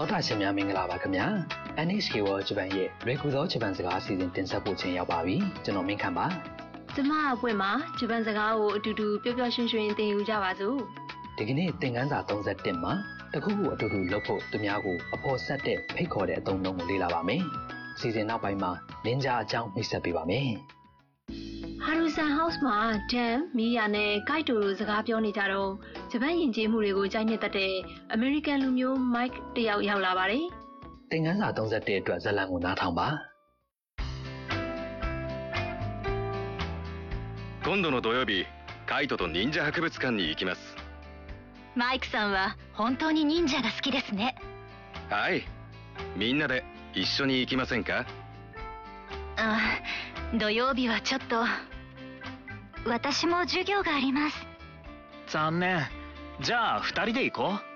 တာရှင်များမင်္ဂလာပါခင်ဗျာ NHK World Japan ရဲ့ရေကူသောဂျပန်စကားအစီအစဉ်တင်ဆက်ဖို့ချိန်ရောက်ပါပြီကျွန်တော်မင်းခမ်းပါကျမအပွင့်မှာဂျပန်စကားကိုအတူတူပျော်ပျော်ရွှင်ရွှင်သင်ယူကြပါစို့ဒီကနေ့သင်ခန်းစာ31မှာတခုခုအတူတူလုပ်ဖို့သူများကိုအဖို့ဆက်တဲ့ဖိတ်ခေါ်တဲ့အသုံးအနှုန်းကိုလေ့လာပါမယ်အစီအစဉ်နောက်ပိုင်းမှာနင်ဂျာအကြောင်းမိတ်ဆက်ပေးပါမယ်ဟာရူဆန်ဟောက်စ်မှာဒမ်မီယာနဲ့ကိုက်တိုတို့စကားပြောနေကြတော့ဂျပန်ယဉ်ကျေးမှုတွေကိုကြိုက်နှစ်သက်တဲ့အမေရိကန်လူမျိုးမိုက်တယောက်ရောက်လာပါတယ်သင်ခန်းစာ31အတွက်ဇာတ်လမ်းကိုနားထောင်ပါ今度の土曜日、カイトと忍者博物館に行きます。 マイクさんは本当に忍者が好きですね。 はい。みんなで一緒に行きませんか？ 土曜日はちょっと。私も授業があります。 残念。じゃあ二人で行こう。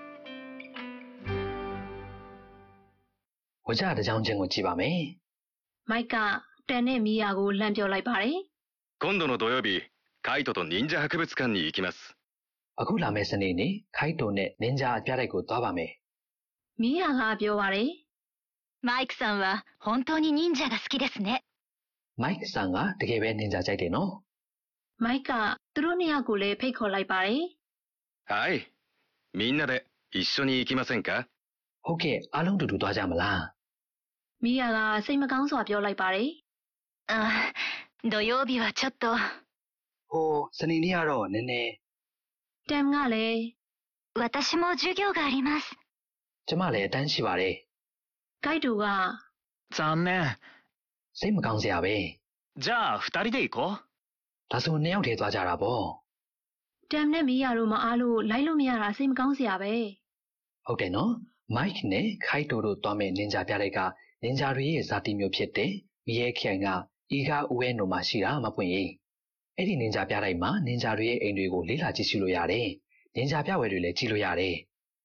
ဝကြတဲ့ကြောင်းချင်းကိုကြည့်ပါမယ်။မိုက်ကတန်နဲ့မီယာကိုလှမ်းပြောလိုက်ပါတယ်။今度の土曜日、カイトと忍者博物館に行きます。 အခုလာမယ့်စနေနေ့ခိုက်တိုနဲ့နင်ဂျာအပြတိုက်ကိုသွားပါမယ်။မီယာကပြောပါတယ်။マイクさんは本当に忍者が好きですね。 မိုက်ဆန်ကတကယ်ပဲနင်ဂျာကြိုက်တယ်နော်။မိုက်ကသူတို့နှစ်ယောက်ကိုလည်းဖိတ်ခေါ်လိုက်ပါတယ်။はい。みんなで一緒に行きませんか？ ဟုတ်ကဲ့အားလုံးတူတူသွားကြမလား။မီယာကစိတ်မကောင်းစွာပြောလိုက်ပါတယ်土曜日はちょっと。 ဟိုစနေနေ့ကတော့နည်းနည်းတမ်ကလည်း私も授業があります。 ကျမလည်းအတန်းရှိပါတယ်ကိုက်တိုက残念。 စိတ်မကောင်းစရာပဲじゃあ二人で行こう。 ဒါဆိုနှစ်ယောက်တည်းသွားကြတာပေါ့တမ်နဲ့မီယာတို့မအားလို့လိုက်လို့မရတာစိတ်မကောင်းစရာပဲဟုတ်တယ်နော်မိုက်နဲ့ခိုက်တိုတို့သွားမဲ့နင်ဂျာပြလိုက်ကနင်ဂျာတွေရဲ့ဇာတိမျိုးဖြစ်တဲ့မီးရဲခိုင်ကဤကားဦးဝဲနိုမှာရှိတာမပွင့်ရင်အဲ့ဒီနင်ဂျာပြတိုင်းမှာနင်ဂျာတွေရဲ့အိမ်တွေကိုလေ့လာကြည့်ရှုလို့ရတယ်နင်ဂျာပြဝဲတွေလည်းကြည့်လို့ရတယ်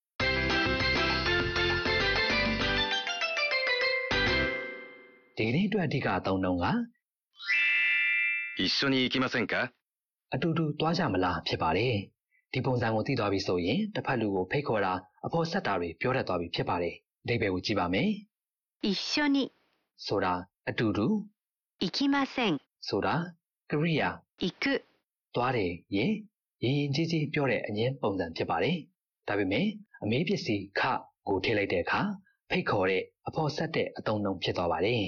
ဒီနေ့အတွက်အဓိကအသုံးနှုန်းက一緒に行きませんかအတူတူသွားကြမလားဖြစ်ပါတယ်ဒီပုံစံကိုသိသွားပြီဆိုရင်တစ်ဖက်လူကိုဖိတ်ခေါ်တာအဖို့ဆက်တာတွေပြောတတ်သွားပြီဖြစ်ပါတယ်အဓိပ္ပာယ်ကိုကြည့်ပါမယ်一緒にဆိုတာအတူတူ行きませんဆိုတာကရိယာ行くသွားတယ်ရင်ရင်ကြီးကြီးပြောတဲ့အငင်းပုံစံဖြစ်ပါတယ်ဒါပေမဲ့အမေးပစ္စည်းခကိုထည့်လိုက်တဲ့အခါဖိတ်ခေါ်တဲ့အဖို့ဆက်တဲ့အသုံးအနှုန်းဖြစ်သွားပါတယ်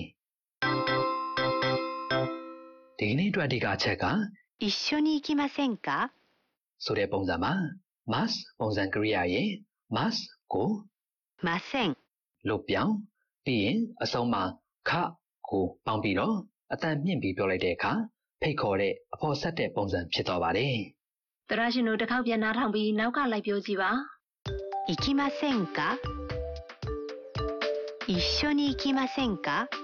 ဒီနေ့အတွက်အဓိကအချက်က一緒に行きませんかဆိုတဲ့ပုံစံမှာ must ပုံစံကရိယာရဲ့ must ကိုませんလို့ပြောင်းပြီးရင်အဆုံးမှာခကိုပေါင်းပြီးတော့အတန်မြင့်ပြီးပြောလိုက်တဲ့အခါဖိတ်ခေါ်တဲ့အဖို့ဆက်တဲ့ပုံစံဖြစ်သွားပါတယ်။တရရှင်တို့တစ်ခေါက်ပြန်နားထောင်ပြီးနောက်ကလိုက်ပြောကြည့်ပါ။行きませんか一緒に行きませんか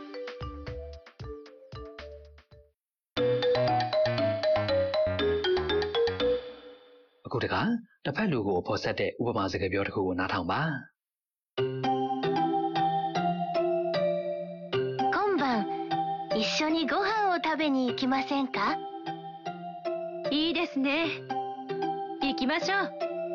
အခုတခါတစ်ဖက်လူကိုအဖို့ဆက်တဲ့ဥပမာစကားပြောတစ်ခုကိုနားထောင်ပါ一緒にご飯を食べに行きませんかいいですね行きましょう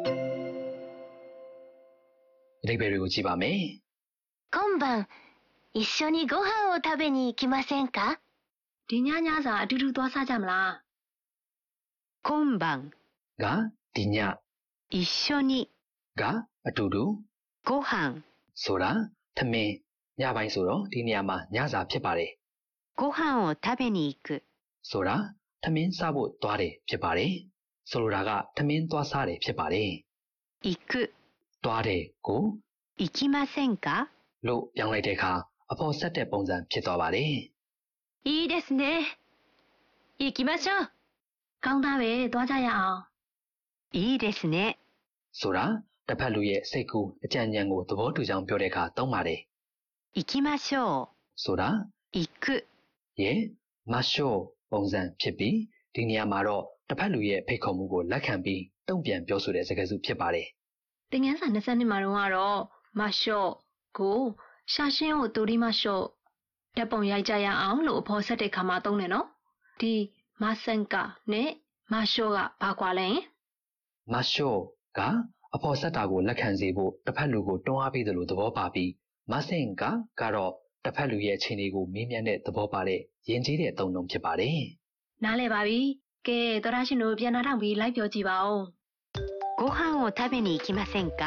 အဓိပ္ပာယ်တွေကိုကြည့်ပါမယ်今晩一緒にご飯を食べに行きませんかဒီညညစာအတူတူသွားစားကြမလား今晩ကဒီည一緒にကအတူတူご飯ဆိုတာထမင်းညပိုင်းဆိုတော့ဒီနေရာမှာညစာဖြစ်ပါတယ်ご飯を食べに行くဆိုတာထမင်းစားဖို့သွားတယ်ဖြစ်ပါတယ်ဆိုလိုတာကထမင်းသွားစားတယ်ဖြစ်ပါတယ်行くသွားတယ်ကို行きませんかလို့ပြောင်းလိုက်တဲ့အခါအဖို့ဆက်တဲ့ပုံစံဖြစ်သွားပါတယ်いいですね行きましょうကောင်းသားပဲသွားကြရအောင်いいですねဆိုတာတစ်ဖက်လူရဲ့စိတ်ကူးအကြံဉာဏ်ကိုသဘောတူကြောင်းပြောတဲ့အခါသုံးပါတယ်行きましょうဆိုတာ行くရဲ့မရှို့ပုံစံဖြစ်ပြီးဒီနေရာမှာတော့တစ်ဖက်လူရဲ့ဖိတ်ခေါ်မှုကိုလက်ခံပြီးတုံ့ပြန်ပြောဆိုတဲ့စကားစုဖြစ်ပါတယ်သင်ခန်းစာ22မှာတော့မရှို့ကိုရှာရှင်းကိုတူရီမရှို့တက်ပုံရိုက်ကြရအောင်လို့အဖို့ဆက်တဲ့ခါမှာသုံးတယ်နော်ဒီမဆန်ကာနဲ့မရှို့ကဘာကွာလဲမရှို့ကအဖော်ဆက်တာကိုလက်ခံစေဖို့တစ်ဖက်လူကိုတွန်းအားပေးတယ်လို့သဘောပါပြီးမဆင်ကတော့တစ်ဖက်လူရဲ့အခြေအနေကိုမေးမြန်းတဲ့သဘောပါတဲ့ယဉ်ကျေးတဲ့အသုံးအနှုန်းဖြစ်ပါတယ်။နားလည်ပါပြီ။ကဲသောတာရှင်တို့ပြန်နှာထောင်ပြီးလိုက်ပြောကြည့်ပါဦး။ご飯を食べに行きませんか？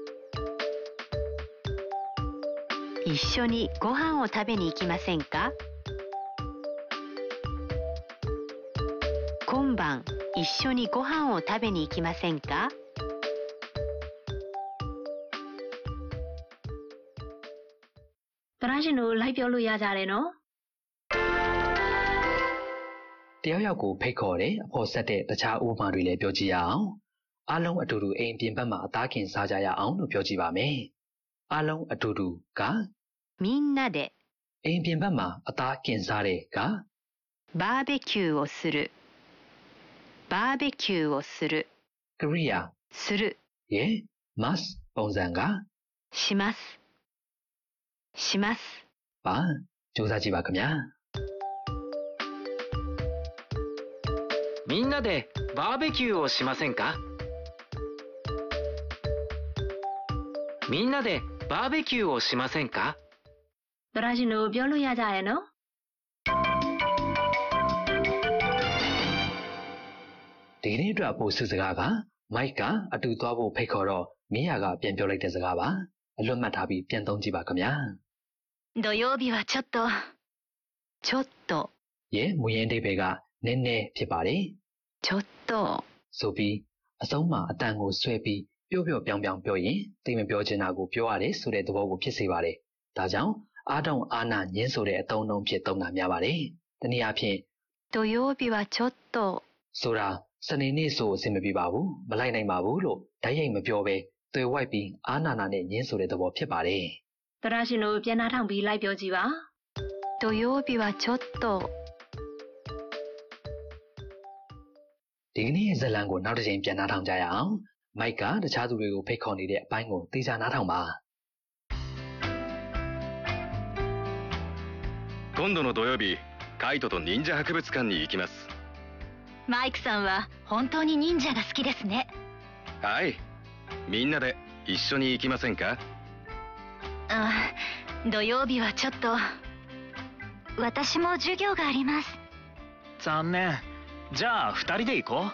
一緒にご飯を食べに行きませんか？今晩一緒にご飯を食べに行きませんか？ သောတာရှင်တို့လိုက်ပြောလို့ရကြတယ်နော်တယောက်ယောက်ကိုဖိတ်ခေါ်တယ်အဖော်ဆက်တဲ့တခြားဥပမာတွေလည်းပြောကြည့်ရအောင်အားလုံးအတူတူအိမ်ပြင်ဘက်မှာအသားကင်စားကြရအောင်လို့ပြောကြည့်ပါမယ်အားလုံးအတူတူကみんなでအိမ်ပြင်ဘက်မှာအသားကင်စားတဲ့ကバーベキューをするバーベキューをするကရိယာするရဲ့ must ပုံစံကしますしますပါစူးစမ်းကြည့်ပါခင်ဗျာみんなでバーベキューをしませんか？みんなでバーベキューをしませんか？ သောတာရှင်တို့ပြောလို့ရကြတယ်နော်ဒီနေ့အတွက်ပို့စုစကားကမိုက်ကအတူသွားဖို့ဖိတ်ခေါ်တော့မင်းရကပြန်ပြောလိုက်တဲ့စကားပါအလွတ်မှတ်ထားပြီးပြန်သုံးကြည့်ပါခင်ဗျာ土曜日はちょっとရဲ့မူရင်းအဓိပ္ပာယ်ကနည်းနည်းဖြစ်ပါတယ်ちょっとဆိုပြီးအဆုံးမှာအတန်ကိုဆွဲပြီးပြော့ပြောင်းပြောရင်သိမပြောချင်တာကိုပြောရတယ်ဆိုတဲ့သဘောကိုဖြစ်စေပါတယ်ဒါကြောင့်အားတောင်အားနာညင်းဆိုတဲ့အသုံးအနှုန်းဖြစ်သုံးတာများပါတယ်တနည်းအားဖြင့်土曜日はちょっとဆိုတာစနေနေ့ဆိုအဆင်မပြေပါဘူးမလိုက်နိုင်ပါဘူးလို့ဓာတ်ရိုက်မပြောဘဲသွေဝိုက်ပြီးအားနာနာနဲ့ညင်းဆိုတဲ့သဘောဖြစ်ပါတယ်သောတာရှင်တို့ပြန်နှာထောင်ပြီးလိုက်ပြောကြည့်ပါ土曜日はちょっとဒီကနေ့ရဲ့ဇာတ်လမ်းကိုနောက်တစ်ချိန်ပြန်နှာထောင်ကြရအောင်မိုက်ကတခြားသူတွေကိုဖိတ်ခေါ်နေတဲ့အပိုင်းကိုသိချာနှာထောင်ပါ今度の土曜日カイトと忍者博物館に行きますマイクさんは本当に忍者が好きですねはいみんなで一緒に行きませんか？ 土曜日はちょっと私も授業があります残念じゃあ2人で行こう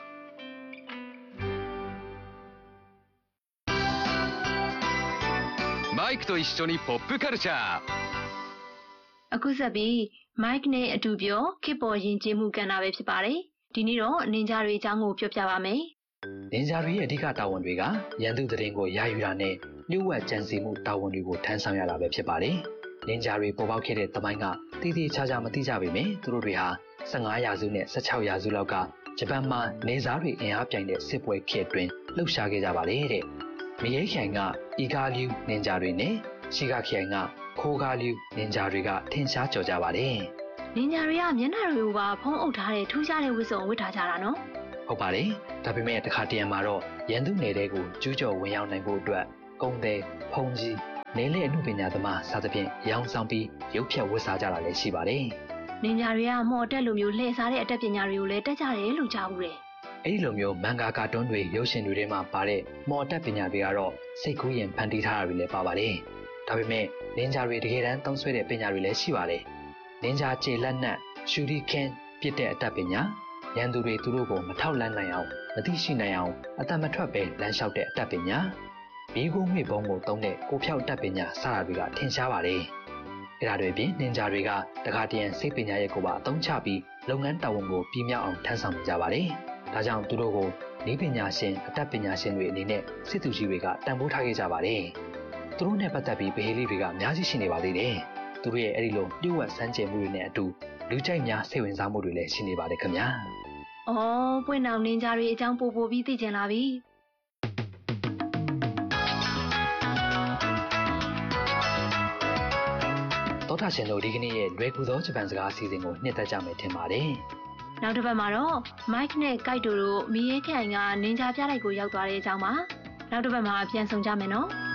マイクと一緒にポップカルチャーအခုဆက်ပြီး Mike နဲ့အတူပြောခေတ်ပေါ်ယဉ်ကျေးမှုကဏ္ဍပဲဖြစ်ပါတယ်ဒီနေ့တော့နင်ဂျာတွေအကြောင်းကိုပြောပြပါမယ်နင်ဂျာတွေရဲ့အဓိကတာဝန်တွေကရန်သူသတင်းကိုရယူတာနဲ့လျှို့ဝှက်ကြံစည်မှုတာဝန်တွေကိုထမ်းဆောင်ရတာပဲဖြစ်ပါတယ်နင်ဂျာတွေပေါ်ပေါက်ခဲ့တဲ့သမိုင်းကတည်တည်ချာချာမသိကြပေမဲ့သူတို့တွေဟာ15ရာစုနဲ့16ရာစုလောက်ကဂျပန်မှာနေစားတွေအင်အားပြိုင်တဲ့စစ်ပွဲခေတ်အတွင်းလှုပ်ရှားခဲ့ကြပါလေတဲ့မယေးခိုင်ကအီဂါလျူနင်ဂျာတွေနဲ့ရှီဂါခိုင်ကခိုးကားလျူနင်ဂျာတွေကထင်ရှားကြော်ကြပါတယ်နင်ဂျာတွေကမျက်နှာတွေကိုပါဖုံးအုပ်ထားတဲ့ထူးခြားတဲ့ဝတ်စုံဝတ်ထားကြတာနော်ဟုတ်ပါတယ်ဒါပေမဲ့တစ်ခါတရံမှာတော့ရန်သူနယ်တဲ့ကိုကျူးကျော်ဝင်ရောက်နိုင်ဖို့အတွက်ကုန်းတဲ့ဖုံးကြီးနေလေအမှုပညာသမားစသဖြင့်ရောင်းဆောင်ပြီးရုပ်ဖြတ်ဝတ်စားကြတာလည်းရှိပါတယ်နင်ဂျာတွေကမော်တက်လိုမျိုးလှည့်စားတဲ့အတတ်ပညာတွေကိုလည်းတက်ကြတယ်လို့ကြားဘူးတယ်အဲ့ဒီလိုမျိုးမန်ဂါကာတွန်းတွေရုပ်ရှင်တွေထဲမှာပါတဲ့မော်တက်ပညာတွေကတော့စိတ်ကူးရင်ဖန်တီးထားတာတွေလည်းပါပါတယ်ဒါပေမဲ့နင်ဂျာတွေတကယ်တမ်းသုံးဆွဲတဲ့ပညာတွေလည်းရှိပါတယ်နင်ဂျာခြေလက်နက်ရှူရီခင်ပြစ်တဲ့အတတ်ပညာရန်သူတွေသူတို့ကိုမထောက်လန်းနိုင်အောင်မသိရှိနိုင်အောင်အတတ်မထွက်ပဲလမ်းလျှောက်တဲ့အတတ်ပညာမိခိုးမိဘုံကိုသုံးတဲ့ကိုဖြောက်တတ်ပညာစတာတွေကထင်ရှားပါတယ်အဲ့ဒါတွေပြင်နင်ဂျာတွေကတခါတရံစိတ်ပညာရဲ့ကိုပါအသုံးချပြီးလုပ်ငန်းတာဝန်ကိုပြီးမြောက်အောင်ထမ်းဆောင်နေကြပါတယ်ဒါကြောင့်သူတို့ကိုနည်းပညာရှင်အတတ်ပညာရှင်တွေအနေနဲ့စစ်သူကြီးတွေကတန်ဖိုးထားခဲ့ကြပါတယ်သူတို့နဲ့ပတ်သက်ပြီးဗဟေလိတွေကအများကြီးရှိနေပါသေးတယ်သူတို့ရဲ့အဲ့ဒီလိုလျှို့ဝှက်စမ်းကြယ်မှုတွေနဲ့အတူလူကြိုက်များစိတ်ဝင်စားမှုတွေလည်းရှိနေပါတယ်ခင်ဗျာအော်ပွင့်အောင်နင်ဂျာတွေအကြောင်းပို့ပြီးသိကျင်လာပြီသောတာရှင်တို့ဒီကနေ့ရဲ့လွယ်ကူသောဂျပန်စကားအစီအစဉ်ကိုနှစ်သက်ကြမယ်ထင်ပါတယ်နောက်တစ်ပတ်မှာတော့ Mike နဲ့ Kaito တို့မီးရဲခိုင်ကနင်ဂျာပြတိုက်ကိုရောက်သွားတဲ့အကြောင်းပါနောက်တစ်ပတ်မှာပြန်ဆောင်ကြမယ်နော်